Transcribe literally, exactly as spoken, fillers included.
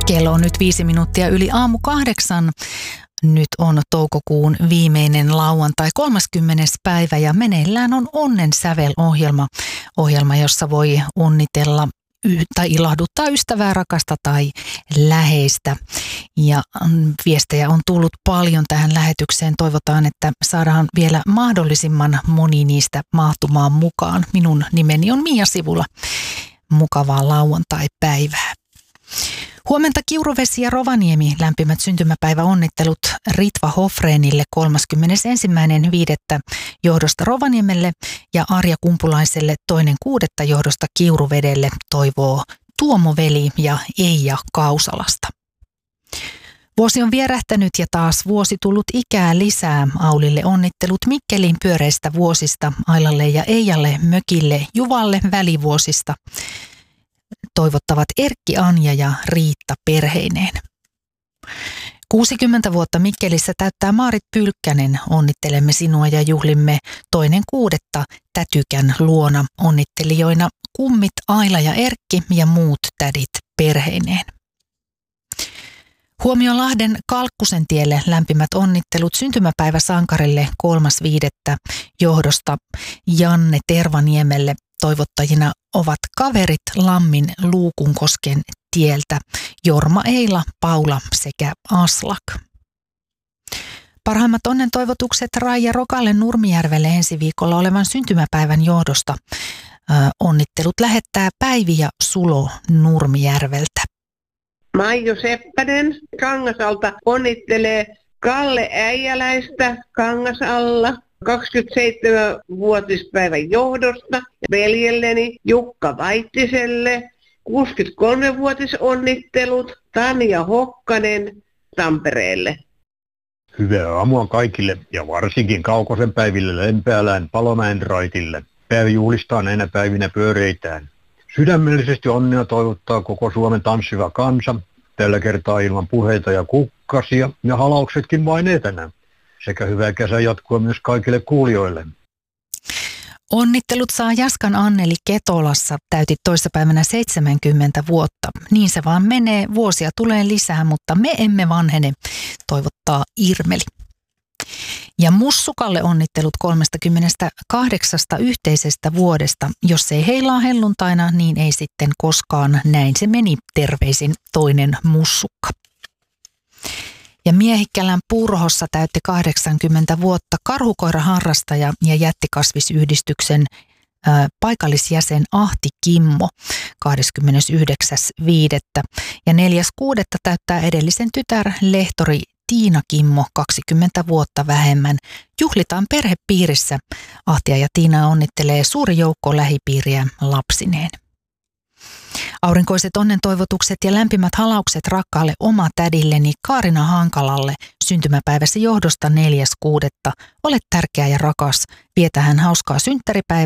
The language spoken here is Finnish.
Kello on nyt viisi minuuttia yli aamu kahdeksan. Nyt on toukokuun viimeinen lauantai, kolmaskymmenes päivä ja meneillään on Onnen sävel-ohjelma. Ohjelma, jossa voi onnitella tai ilahduttaa ystävää, rakasta tai läheistä. Ja viestejä on tullut paljon tähän lähetykseen. Toivotaan, että saadaan vielä mahdollisimman moni niistä mahtumaan mukaan. Minun nimeni on Mia Sivula. Mukavaa lauantai-päivää. Huomenta Kiuruvesi ja Rovaniemi, lämpimät syntymäpäiväonnittelut Ritva Hofreenille kolmaskymmenesensimmäinen viidettä johdosta Rovaniemelle ja Arja Kumpulaiselle toinen kuudetta johdosta Kiuruvedelle toivoo Tuomo Veli ja Eija Kausalasta. Vuosi on vierähtänyt ja taas vuosi tullut ikää lisää. Aulille onnittelut Mikkelin pyöreistä vuosista, Ailalle ja Eijalle, Mökille, Juvalle välivuosista. Toivottavat Erkki, Anja ja Riitta perheineen. kuusikymmentä vuotta Mikkelissä täyttää Maarit Pylkkänen. Onnittelemme sinua ja juhlimme toinen kuudetta Tätykän luona. Onnittelijoina kummit Aila ja Erkki ja muut tädit perheineen. Huomio Lahden Kalkkusentielle lämpimät onnittelut syntymäpäiväsankarille kolmas viidettä johdosta Janne Tervaniemelle. Toivottajina ovat kaverit Lammin Luukunkosken tieltä Jorma Eila, Paula sekä Aslak. Parhaimmat onnen toivotukset Raija Rokalle Nurmijärvelle ensi viikolla olevan syntymäpäivän johdosta. Ö, onnittelut lähettää Päivi ja Sulo Nurmijärveltä. Maijo Seppänen Kangasalta onnittelee Kalle Äijäläistä Kangasalla kaksikymmentäseitsemänvuotispäivän johdosta, veljelleni Jukka Vaittiselle kuusikymmentäkolmevuotisonnittelut Tanja Hokkanen Tampereelle. Hyvää aamua kaikille ja varsinkin Kaukosen päiville Lempäälän Palomäen raitille. Päivä juhlistaa näinä päivinä pyöreitään. Sydämellisesti onnea toivottaa koko Suomen tanssiva kansa, tällä kertaa ilman puheita ja kukkasia ja halauksetkin vain etänä. Sekä hyvää kesän jatkua myös kaikille kuulijoille. Onnittelut saa Jaskan Anneli Ketolassa, täytit toissapäivänä seitsemänkymmentä vuotta. Niin se vaan menee, vuosia tulee lisää, mutta me emme vanhene, toivottaa Irmeli. Ja Mussukalle onnittelut kolmekymmentäkahdeksan yhteisestä vuodesta. Jos ei heilaa helluntaina, niin ei sitten koskaan. Näin se meni, terveisin toinen Mussukka. Ja Miehikkälän Purhossa täytti kahdeksankymmentä vuotta karhukoiraharrastaja ja jättikasvisyhdistyksen ää, paikallisjäsen Ahti Kimmo kahdeskymmenesyhdeksäs viidettä Ja neljäs kuudetta täyttää edellisen tytär lehtori Tiina Kimmo kaksikymmentä vuotta vähemmän. Juhlitaan perhepiirissä. Ahtia ja Tiina onnittelee suuri joukko lähipiiriä lapsineen. Aurinkoiset onnen toivotukset ja lämpimät halaukset rakkaalle omatädilleni Kaarina Hankalalle syntymäpäiväsi johdosta neljäs kuudetta Ole tärkeä ja rakas. Vietä hän hauskaa synttäripäivää